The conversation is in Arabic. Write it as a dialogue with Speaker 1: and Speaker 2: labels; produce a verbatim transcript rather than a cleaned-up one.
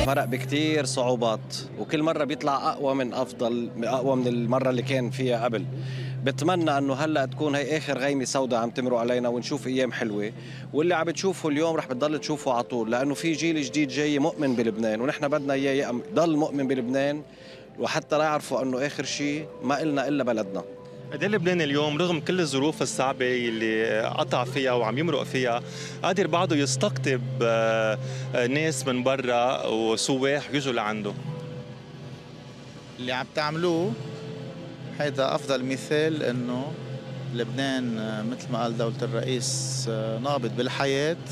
Speaker 1: مرق بكتير صعوبات وكل مرة بيطلع أقوى من أفضل أقوى من المرة اللي كان فيها قبل. بتمنى أنه هلأ تكون هي آخر غيمة سوداء عم تمرق علينا ونشوف أيام حلوة، واللي عم بتشوفه اليوم رح بتضل تشوفه على طول، لأنه في جيل جديد جاي مؤمن بلبنان ونحن بدنا إياه يأم- يضل مؤمن بلبنان، وحتى لا يعرفوا أنه آخر شيء ما إلنا إلا بلدنا.
Speaker 2: قد إيه لبنان اليوم رغم كل الظروف الصعبة اللي قطع فيها وعم يمرق فيها قادر بعده يستقطب آه، آه، ناس من برا وسواح يجوا لعنده.
Speaker 3: اللي عم تعملوه هيدا أفضل مثال إنه لبنان آه، مثل ما قال دولة الرئيس آه، نابض بالحياة